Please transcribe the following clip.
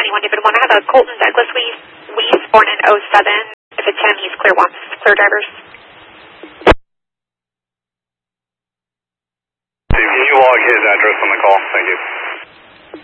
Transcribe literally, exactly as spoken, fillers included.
anyone even want to have a Colton Douglas Weiss, Weiss born in oh seven. If it's him, he's clear wants clear drivers. Can you log his address on the call? Thank you.